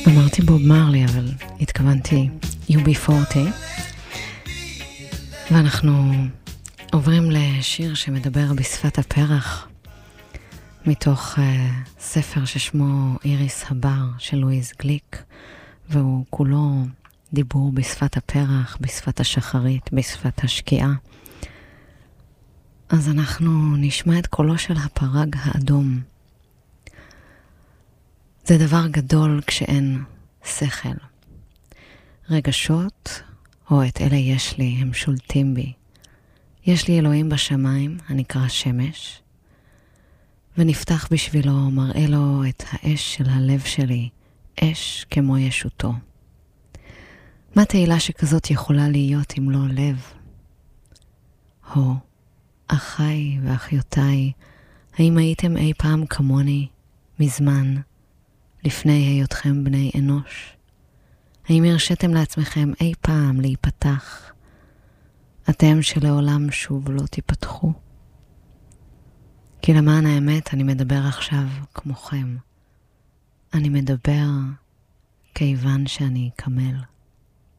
אמרתי בוב מרלי, אבל התכוונתי UB40. ואנחנו עוברים לשיר שמדבר בשפת הפרח, מתוך ספר ששמו איריס הבר של לואיז גליק, והוא כולו דיבור בשפת הפרח, בשפת השחרית, בשפת השקיעה. אז אנחנו נשמע את קולו של הפרג האדום. זה דבר גדול כשאין שכל. רגשות, או את אלה יש לי, הם שולטים בי. יש לי אלוהים בשמיים, הנקרא שמש, ונפתח בשבילו, מראה לו את האש של הלב שלי, אש כמו ישותו. מה תהילה שכזאת יכולה להיות אם לא לב? הו, אחיי ואחיותיי, האם הייתם אי פעם כמוני, מזמן, לפני היותכם בני אנוש? האם הרשיתם לעצמכם אי פעם להיפתח? אתם שלעולם שוב לא תיפתחו. כי למען האמת אני מדבר עכשיו כמוכם. אני מדבר כיוון שאני קמל.